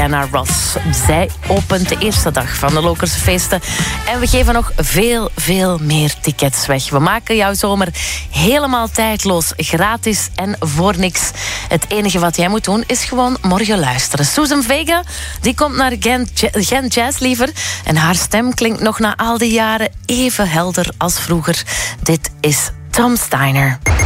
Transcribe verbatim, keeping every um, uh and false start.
Diana Ross. Zij opent de eerste dag van de Lokerse feesten. En we geven nog veel, veel meer tickets weg. We maken jouw zomer helemaal tijdloos, gratis en voor niks. Het enige wat jij moet doen is gewoon morgen luisteren. Susan Vega, die komt naar Gent, Gent Jazz liever. En haar stem klinkt nog na al die jaren even helder als vroeger. Dit is Tom Steiner.